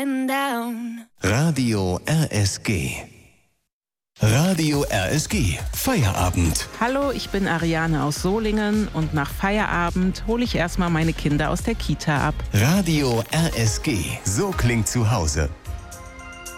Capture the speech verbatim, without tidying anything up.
going down. Radio R S G. Radio R S G. Feierabend. Hallo, ich bin Ariane aus Solingen und nach Feierabend hole ich erstmal meine Kinder aus der Kita ab. Radio R S G. So klingt zu Hause.